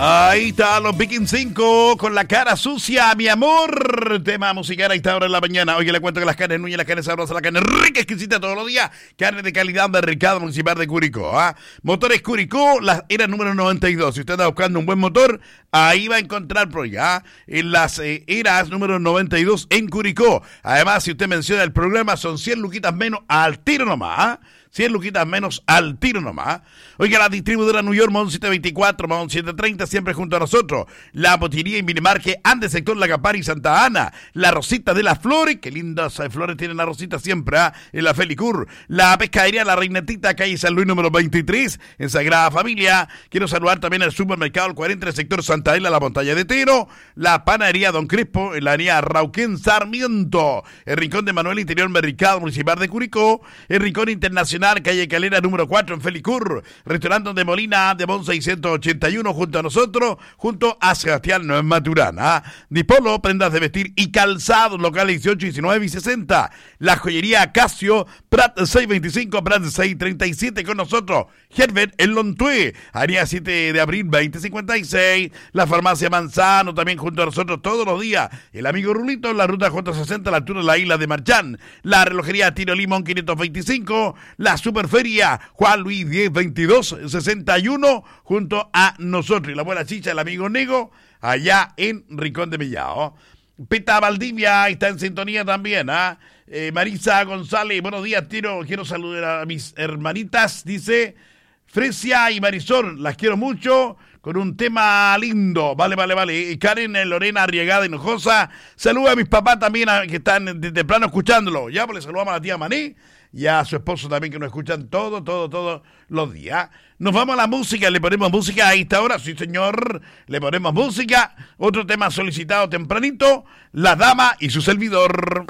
Ahí está los Viking 5 con la cara sucia, mi amor. Tema musical a esta hora de la mañana. Oye, le cuento que las carnes Núñez, las carnes sabrosas, la carne rica, exquisita todos los días. Carne de calidad del Mercado Municipal de Curicó. Motores Curicó, las eras número 92. Si usted está buscando un buen motor, ahí va a encontrar por allá en las eras número 92 en Curicó. Además, si usted menciona el programa, son 100 luquitas menos al tiro nomás. 100 luquitas menos al tiro nomás. Oiga, la distribuidora New York, Mon 724, Mon 730, siempre junto a nosotros. La botillería y minimarque Andes, sector La Capari y Santa Ana. La Rosita de las Flores, qué lindas flores tienen la Rosita siempre, en la Felicur. La pescadería La Reinetita, calle San Luis número 23, en Sagrada Familia. Quiero saludar también al supermercado El 40, en el sector Santa Isla, la Montaña de Tero. La panadería Don Crespo, en la avenida Rauquén Sarmiento. El Rincón de Manuel Interior, Mercado Municipal de Curicó. El Rincón Internacional, calle Calera número 4 en Felicur. Restaurante de Molina de Mon 681 junto a nosotros, junto a Sebastián Maturana. Dipolo, prendas de vestir y calzados, locales 18, 19 y 60. La joyería Casio, Prat 625, Prat 637 con nosotros. Herbert en Lontué, área 7 de abril 2056. La farmacia Manzano también junto a nosotros todos los días. El amigo Rulito en la ruta J60 a la altura de la isla de Marchán. La relojería Tiro Limón 525. La Superferia Juan Luis 102261 junto a nosotros. Y la buena chicha, el amigo Nego, allá en Rincón de Millao. Peta Valdivia está en sintonía también. Marisa González, buenos días, quiero saludar a mis hermanitas, dice Fresia y Marisol, las quiero mucho, con un tema lindo. Vale. Y Karen Lorena Arriagada Hinojosa, saluda a mis papás también que están de temprano escuchándolo. Ya, pues le saludamos a la tía Maní y a su esposo también, que nos escuchan todos los días. Nos vamos a la música, le ponemos música a esta hora, sí señor, le ponemos música. Otro tema solicitado tempranito, La Dama y su servidor.